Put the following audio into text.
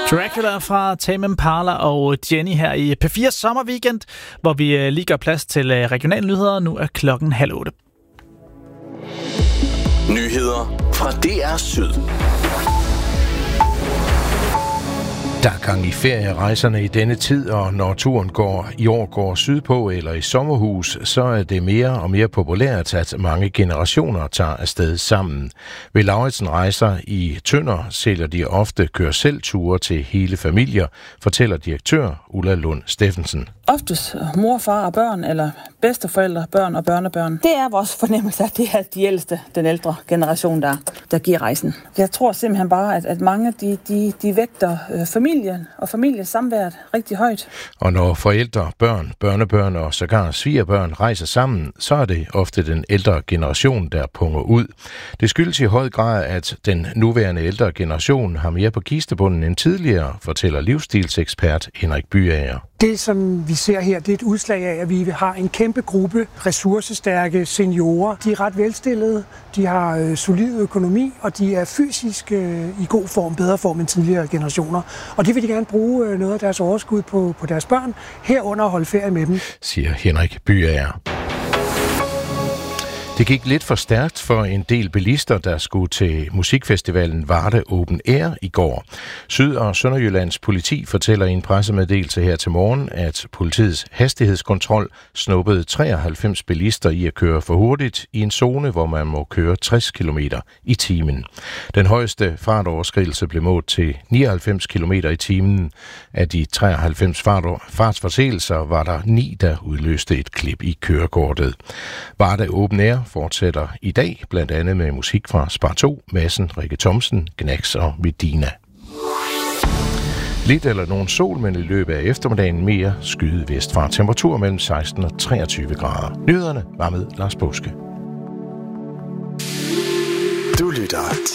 Dracula fra Tame Impala og Jenny her i P4 Sommerweekend, hvor vi lige gør plads til regionale nyheder. Nu er klokken 7:30. Nyheder fra DR Syd. Der er gang i ferierejserne i denne tid, og når turen i år går sydpå eller i sommerhus, så er det mere og mere populært, at mange generationer tager afsted sammen. Ved Lauritsen Rejser i Tønder sælger de ofte kør-selv-ture til hele familier, fortæller direktør Ulla Lund Steffensen. Oftest mor, far og børn, eller bedsteforældre, børn og børnebørn. Det er vores fornemmelse, at det er de ældste, den ældre generation, der giver rejsen. Jeg tror simpelthen bare, at mange de vægter familien og familiesamværet rigtig højt. Og når forældre, børn, børnebørn og sågar svigerbørn rejser sammen, så er det ofte den ældre generation, der punger ud. Det skyldes i høj grad, at den nuværende ældre generation har mere på kistebunden end tidligere, fortæller livsstilsekspert Henrik Byager. Det, som vi ser her, det er et udslag af, at vi har en kæmpe gruppe ressourcestærke seniorer. De er ret velstillede, de har solid økonomi, og de er fysisk i god form, bedre form end tidligere generationer. Og det vil de gerne bruge noget af deres overskud på deres børn, herunder at holde ferie med dem, siger Henrik Byager. Det gik lidt for stærkt for en del bilister, der skulle til musikfestivalen Varde Open Air i går. Syd- og Sønderjyllands politi fortæller i en pressemeddelelse her til morgen, at politiets hastighedskontrol snuppede 93 bilister i at køre for hurtigt i en zone, hvor man må køre 60 km i timen. Den højeste fartoverskridelse blev målt til 99 km i timen. Af de 93 fartsforseelser var der 9, der udløste et klip i kørekortet. Varde Open Air fortsætter i dag, blandt andet med musik fra Spar 2, Madsen, Rikke Thomsen, Gnax og Medina. Lidt eller nogen sol, men i løbet af eftermiddagen mere skyde vestfra. Temperatur mellem 16 og 23 grader. Nyhederne var med Lars Påske. Du lytter